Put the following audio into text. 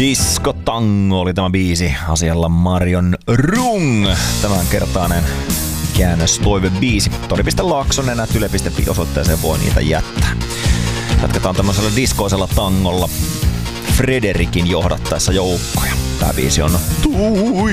Disco Tango oli tämä biisi, asialla Marion Rung. Tämänkertainen käännöstoivebiisi. tori.laaksonen@yle.fi osoitteeseen voi niitä jättää. Jatketaan tämmöisellä diskoisella tangolla Frederikin johdattaessa joukkoja. Tää biisi on Tui.